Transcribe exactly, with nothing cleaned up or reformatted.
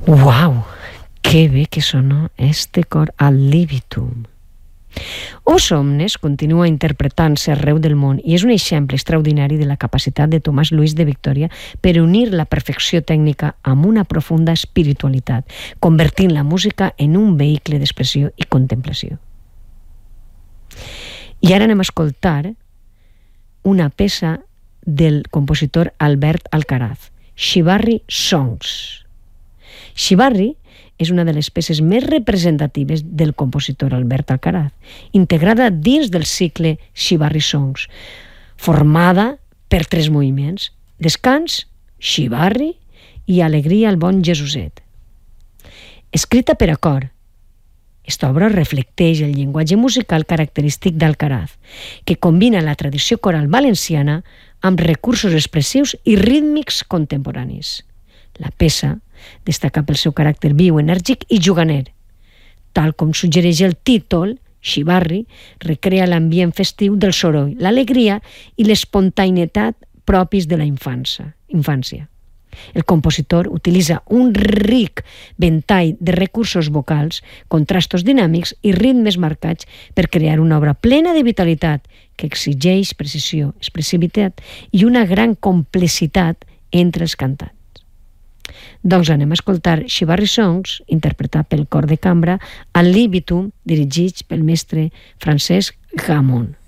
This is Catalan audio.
Uau! Que bé que sona este cor al Libitum. Os Omnes continua interpretant-se arreu del món i és un exemple extraordinari de la capacitat de Tomàs Lluís de Victòria per unir la perfecció tècnica amb una profunda espiritualitat, convertint la música en un vehicle d'expressió i contemplació. I ara anem a escoltar una peça del compositor Albert Alcaraz, Xivarri Songs. Xivarri és una de les peces més representatives del compositor Albert Alcaraz, integrada dins del cicle Xivarri Songs, formada per tres moviments: descans, xivarri i alegria al bon Jesuset. Escrita per a cor, esta obra reflecteix el llenguatge musical característic d'Alcaraz, que combina la tradició coral valenciana amb recursos expressius i rítmics contemporanis. La peça destaca pel seu caràcter viu, enèrgic i juganer. Tal com suggereix el títol, Xivarri recrea l'ambient festiu del soroll, l'alegria i l'espontaneïtat propis de la infància. infància. El compositor utilitza un ric ventall de recursos vocals, contrastos dinàmics i ritmes marcats per crear una obra plena de vitalitat que exigeix precisió, expressivitat i una gran complexitat entre els cantants. Doncs anem a escoltar Xivarri Songs, interpretat pel cor de cambra, al Libitum, dirigits pel mestre Francesc Gamon.